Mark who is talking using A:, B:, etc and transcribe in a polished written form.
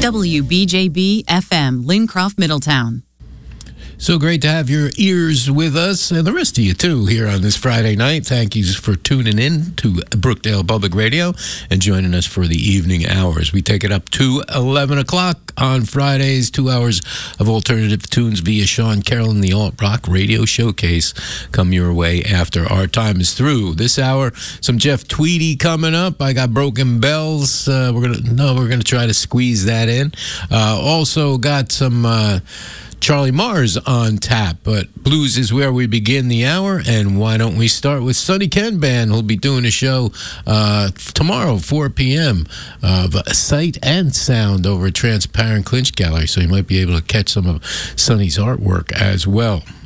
A: WBJB FM, Lincroft, Middletown.
B: So great to have your ears with us, and the rest of you too, here on this Friday night. Thank you for tuning in to Brookdale Public Radio and joining us for the evening hours. We take it up to 11 o'clock on Fridays, 2 hours of alternative tunes via Sean Carroll and the Alt Rock Radio Showcase come your way after our time is through. This hour, some Jeff Tweedy coming up. I got Broken Bells. We're gonna try to squeeze that in. Also got some Charlie Mars on tap, but blues is where we begin the hour, and why don't we start with Sonny Ken Band, who'll be doing a show tomorrow, 4 p.m. of Sight and Sound over at Transparent Clinch Gallery, so you might be able to catch some of Sonny's artwork as well.